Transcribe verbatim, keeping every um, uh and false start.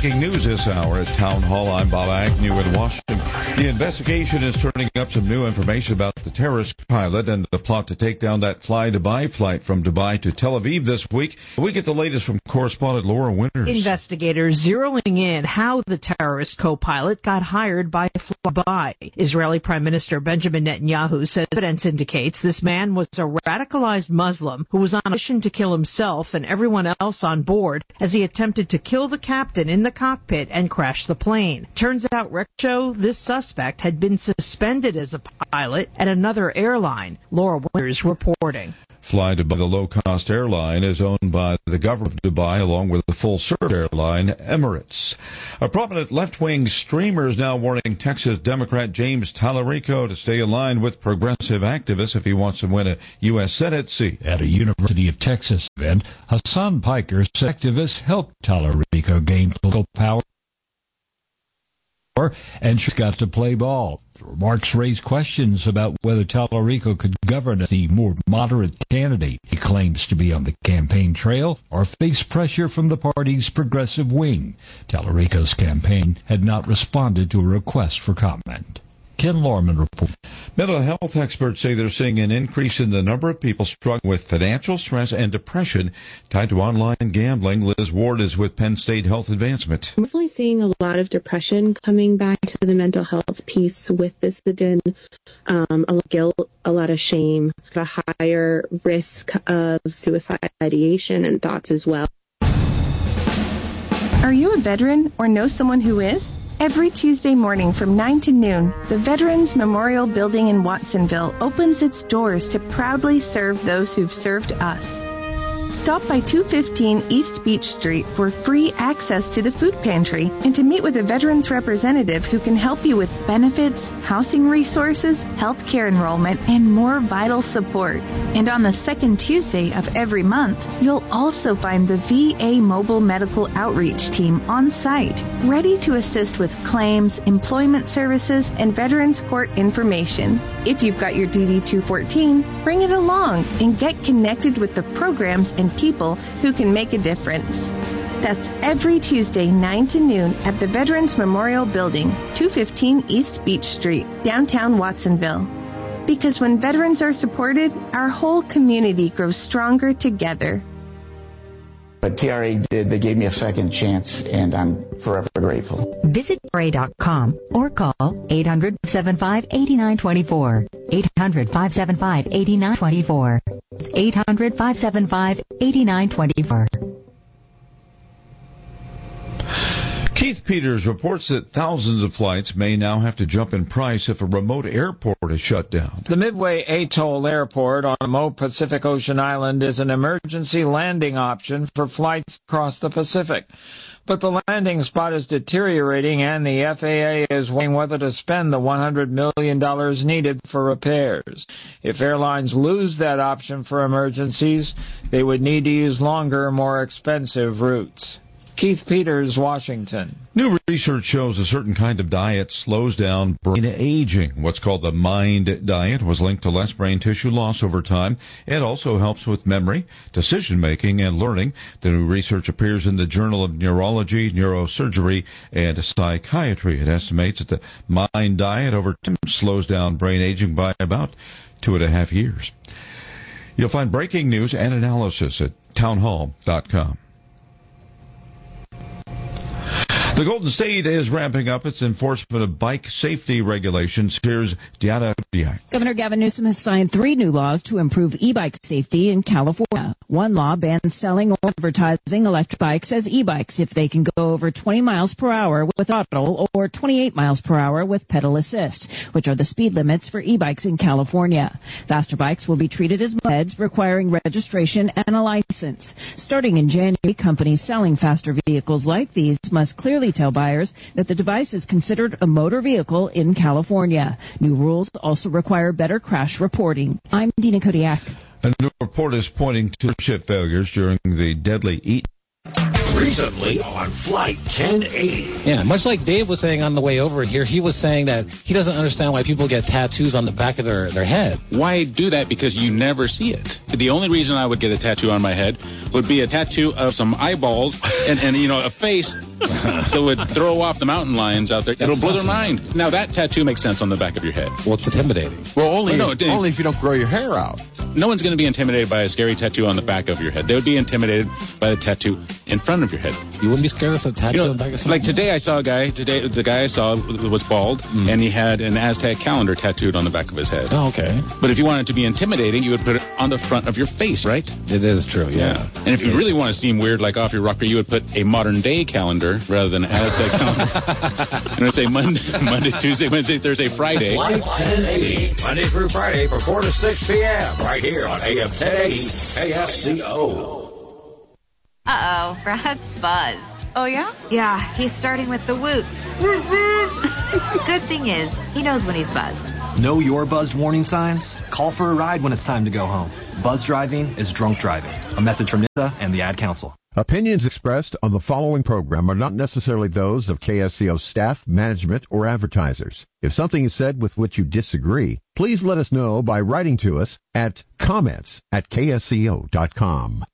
Breaking news this hour at Town Hall. I'm Bob Agnew in Washington. The investigation is turning up some new information about the terrorist pilot and the plot to take down that Fly Dubai flight from Dubai to Tel Aviv this week. We get the latest from correspondent Laura Winters. Investigators zeroing in how the terrorist co-pilot got hired by Fly Dubai. Israeli Prime Minister Benjamin Netanyahu says evidence indicates this man was a radicalized Muslim who was on a mission to kill himself and everyone else on board as he attempted to kill the captain in the cockpit and crash the plane. Turns out records show this suspect had been suspended as a pilot at another airline. Laura Winters reporting. Fly Dubai, the low-cost airline, is owned by the government of Dubai along with the full-service airline Emirates. A prominent left-wing streamer is now warning Texas Democrat James Tallarico to stay in line with progressive activists if he wants to win a U S Senate seat. At a University of Texas event, Hassan Piker said activists helped Tallarico gain political power and she's got to play ball. The remarks raised questions about whether Tallarico could govern as the more moderate candidate he claims to be on the campaign trail or face pressure from the party's progressive wing. Tallarico's campaign had not responded to a request for comment. Ken Lorman reports. Mental health experts say they're seeing an increase in the number of people struggling with financial stress and depression tied to online gambling. Liz Ward is with Penn State Health Advancement. I'm definitely seeing a lot of depression coming back to the mental health piece with this. Then, um, a lot of guilt, a lot of shame, a higher risk of suicide ideation and thoughts as well. Are you a veteran or know someone who is? Every Tuesday morning from nine to noon, the Veterans Memorial Building in Watsonville opens its doors to proudly serve those who've served us. Stop by two fifteen East Beach Street for free access to the food pantry and to meet with a veterans representative who can help you with benefits, housing resources, health care enrollment, and more vital support. And on the second Tuesday of every month, you'll also find the V A Mobile Medical Outreach Team on site, ready to assist with claims, employment services, and veterans court information. If you've got your D D two fourteen, bring it along and get connected with the programs and people who can make a difference. That's every Tuesday, nine to noon at the Veterans Memorial Building, two fifteen East Beach Street, downtown Watsonville. Because when veterans are supported, our whole community grows stronger together. But T R A did, they gave me a second chance, and I'm forever grateful. Visit T R A dot com or call eight hundred, five seven five, eight nine two four. eight hundred, five seven five, eight nine two four. eight hundred, five seven five, eight nine two four. Keith Peters reports that thousands of flights may now have to jump in price if a remote airport is shut down. The Midway Atoll Airport on remote Pacific Ocean Island is an emergency landing option for flights across the Pacific. But the landing spot is deteriorating, and the F A A is weighing whether to spend the one hundred million dollars needed for repairs. If airlines lose that option for emergencies, they would need to use longer, more expensive routes. Keith Peters, Washington. New research shows a certain kind of diet slows down brain aging. What's called the MIND diet was linked to less brain tissue loss over time. It also helps with memory, decision-making, and learning. The new research appears in the Journal of Neurology, Neurosurgery, and Psychiatry. It estimates that the MIND diet over time slows down brain aging by about two and a half years. You'll find breaking news and analysis at townhall dot com. The Golden State is ramping up its enforcement of bike safety regulations. Here's Deanna Diak. Governor Gavin Newsom has signed three new laws to improve e-bike safety in California. One law bans selling or advertising electric bikes as e-bikes if they can go over twenty miles per hour with throttle or twenty-eight miles per hour with pedal assist, which are the speed limits for e-bikes in California. Faster bikes will be treated as mopeds, requiring registration and a license. Starting in January, companies selling faster vehicles like these must clearly tell buyers that the device is considered a motor vehicle in California. New rules also require better crash reporting. I'm Dina Kodiak. A new report is pointing to ship failures during the deadly Eaton. Recently on Flight ten eighty. Yeah, much like Dave was saying on the way over here, he was saying that he doesn't understand why people get tattoos on the back of their, their head. Why do that? Because you never see it. The only reason I would get a tattoo on my head would be a tattoo of some eyeballs and, and you know, a face that would throw off the mountain lions out there. It'll blow their mind. Now, that tattoo makes sense on the back of your head. Well, it's intimidating. Well, only, well, no, only if you don't grow your hair out. No one's going to be intimidated by a scary tattoo on the back of your head. They would be intimidated by the tattoo in front of your head. You wouldn't be scared of a tattoo you know, on the back of something? Like today I saw a guy, today the guy I saw was bald, mm. and he had an Aztec calendar tattooed on the back of his head. Oh, okay. But if you wanted to be intimidating, you would put it on the front of your face, right? It is true, yeah. yeah. And if you really want to seem weird, like off your rocker, you would put a modern day calendar rather than an Aztec calendar. And it would say Monday, Monday, Tuesday, Wednesday, Thursday, Friday. Flight ten eighty, Monday through Friday from four to six p.m. right here on A M ten eighty K S C O. Uh-oh, Brad's buzzed. Oh, yeah? Yeah, he's starting with the whoops. Good thing is, he knows when he's buzzed. Know your buzzed warning signs? Call for a ride when it's time to go home. Buzz driving is drunk driving. A message from NHTSA and the Ad Council. Opinions expressed on the following program are not necessarily those of K S C O staff, management, or advertisers. If something is said with which you disagree, please let us know by writing to us at comments at K S C O dot com.